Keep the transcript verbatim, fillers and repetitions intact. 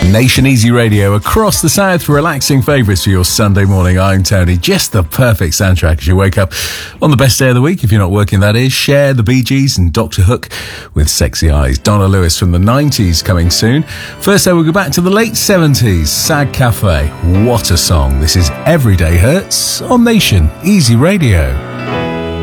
Nation Easy Radio across the south, relaxing favourites for your Sunday morning. I'm Tony. Just the perfect soundtrack as you wake up on the best day of the week, if you're not working, that is. Share the Bee Gees and Doctor Hook with Sexy Eyes. Donna Lewis from the nineties coming soon. First, though, we'll go back to the late seventies. Sag Cafe. What a song. This is Everyday Hurts on Nation Easy Radio.